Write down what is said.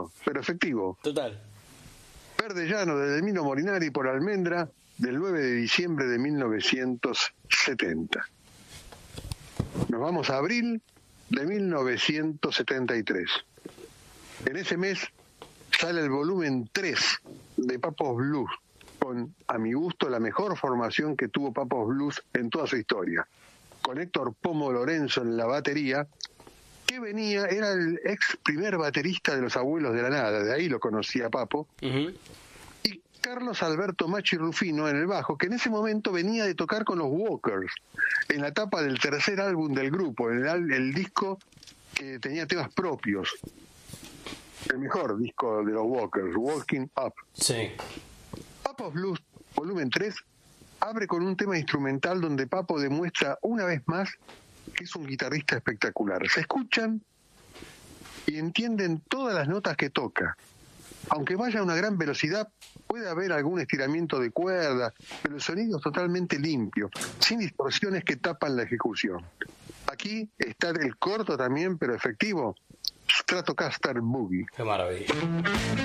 corto, pero efectivo. Total. Verde Llano, de Edelmiro Molinari por Almendra, del 9 de diciembre de 1970. Nos vamos a abril de 1973. En ese mes sale el volumen 3 de Papos Blues, con, a mi gusto, la mejor formación que tuvo Papos Blues en toda su historia. Con Héctor Pomo Lorenzo en la batería, que era el ex primer baterista de Los Abuelos de la Nada, de ahí lo conocía Papo. Uh-huh. Y Carlos Alberto Machi Rufino en el bajo, que en ese momento venía de tocar con los Walkers, en la etapa del tercer álbum del grupo, el disco que tenía temas propios. El mejor disco de los Walkers, Walking Up. Sí. Papos Blues, volumen 3, abre con un tema instrumental donde Papo demuestra una vez más que es un guitarrista espectacular. Se escuchan y entienden todas las notas que toca. Aunque vaya a una gran velocidad, puede haber algún estiramiento de cuerda, pero el sonido es totalmente limpio, sin distorsiones que tapan la ejecución. Aquí está el corto también, pero efectivo, Stratocaster Boogie. Qué maravilla.